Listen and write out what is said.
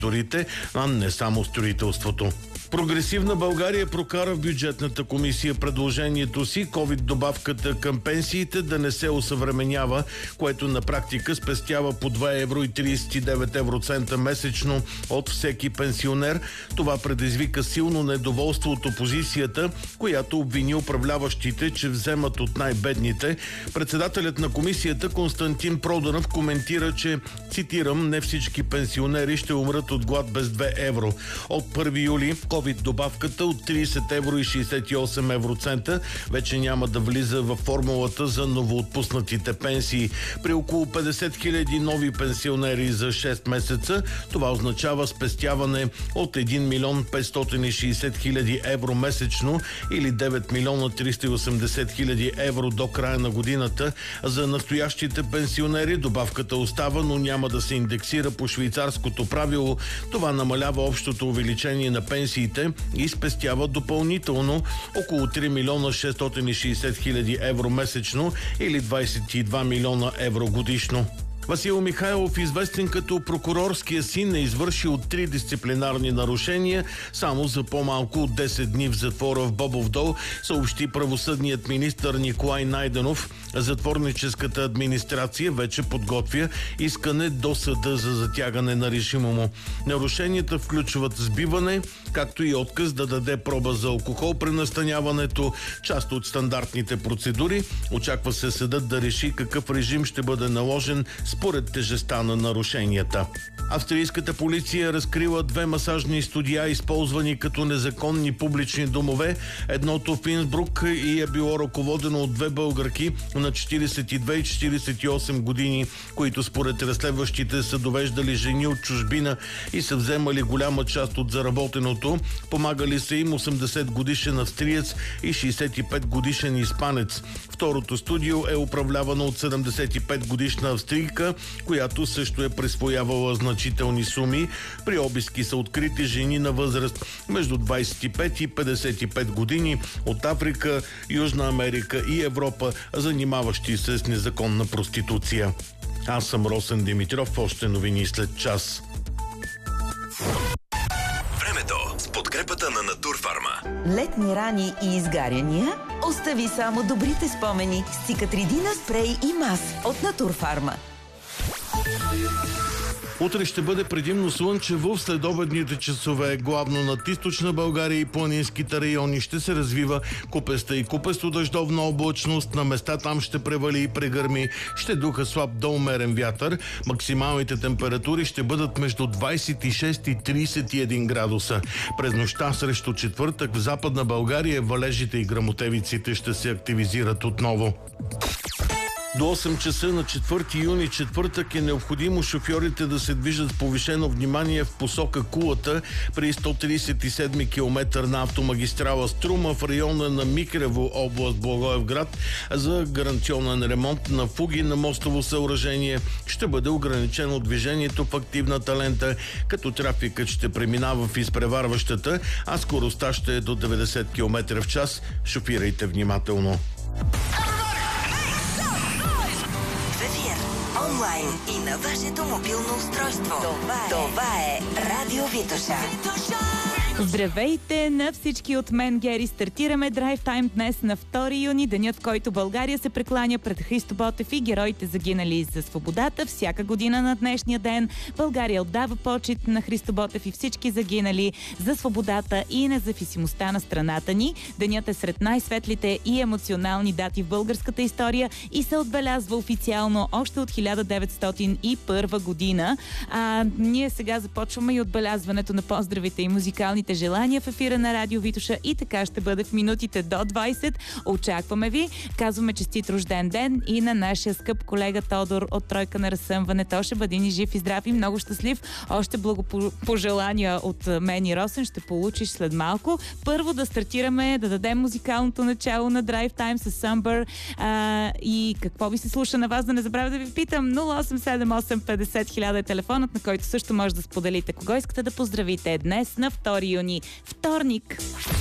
секторите, а не само строителството. Прогресивна България прокара в бюджетната комисия предложението си ковид-добавката към пенсиите да не се осъвременява, което на практика спестява по 2,39 евроцента месечно от всеки пенсионер. Това предизвика силно недоволство от опозицията, която обвини управляващите, че вземат от най-бедните. Председателят на комисията Константин Проданов коментира, че, цитирам, не всички пенсионери ще умрат от глад без 2 евро. От 1 юли ковид-добавката от 30 евро и 68 евроцента вече няма да влиза във формулата за новоотпуснатите пенсии. При около 50 хиляди нови пенсионери за 6 месеца това означава спестяване от 1 милион 560 хиляди евро месечно или 9 милиона 380 хиляди евро до края на годината. За настоящите пенсионери добавката остава, но няма да се индексира по швейцарското правило. Това намалява общото увеличение на пенсиите и спестява допълнително около 3 милиона 660 хиляди евро месечно или 22 милиона евро годишно. Васил Михайлов, известен като прокурорския син, е извършил 3 дисциплинарни нарушения само за по-малко от 10 дни в затвора в Бобов дол, съобщи правосъдният министър Николай Найденов. Затворническата администрация вече подготвя искане до съда за затягане на режима му. Нарушенията включват сбиване, както и отказ да даде проба за алкохол при настаняването, част от стандартните процедури. Очаква се съдът да реши какъв режим ще бъде наложен според тежестта на нарушенията. Австрийската полиция разкрила 2 масажни студия, използвани като незаконни публични домове. Едното в Инсбрук и е било ръководено от 2 българки на 42 и 48 години, които според разследващите са довеждали жени от чужбина и са вземали голяма част от заработеното. Помагали са им 80 годишен австриец и 65 годишен испанец. Второто студио е управлявано от 75 годишна австрийка, която също е присвоявала значителни суми. При обиски са открити жени на възраст между 25 и 55 години от Африка, Южна Америка и Европа, занимаващи се с незаконна проституция. Аз съм Росен Димитров, още новини след час. Времето с подкрепата на Натурфарма. Летни рани и изгаряния? Остави само добрите спомени с Цикатридина спрей и мас от Натурфарма. Утре ще бъде предимно слънчево, в следобедните часове главно над източна България и планинските райони ще се развива купеста и купесто-дъждовна облачност. На места там ще превали и прегърми, ще духа слаб до умерен вятър. Максималните температури ще бъдат между 26 и 31 градуса. През нощта срещу четвъртък в Западна България валежите и гръмотевиците ще се активизират отново. До 8 часа на 4 юни, четвъртък, е необходимо шофьорите да се движат с повишено внимание в посока Кулата при 137 км на автомагистрала Струма в района на Микрево, област Благоевград. За гаранционен ремонт на фуги на мостово съоръжение ще бъде ограничено движението в активната лента, като трафикът ще преминава в изпреварващата, а скоростта ще е до 90 км в час. Шофирайте внимателно. Онлайн и на вашето мобилно устройство. Това е Радио Витоша. Здравейте на всички от мен, Гери. Стартираме Drive Time днес на 2 юни, денят, в който България се прекланя пред Христо Ботев и героите загинали за свободата. Всяка година на днешния ден България отдава почит на Христо Ботев и всички загинали за свободата и независимостта на страната ни. Денят е сред най-светлите и емоционални дати в българската история и се отбелязва официално още от 1901 година. Ние сега започваме и отбелязването на поздравите и музикалните желания в ефира на Радио Витоша и така ще бъде в минутите до 20. Очакваме ви. Казваме честит рожден ден и на нашия скъп колега Тодор от Тройка на разсъмване. То ще бъде ни жив и здрав и много щастлив. Още благопожелания от мен и Росен ще получиш след малко. Първо да стартираме, да дадем музикалното начало на Drive Time с Summer. И какво ви се слуша на вас, да не забравя да ви питам. 0878 50 000 е телефонът, на който също може да споделите кого искате да поздравите днес на 2 юни, вторник.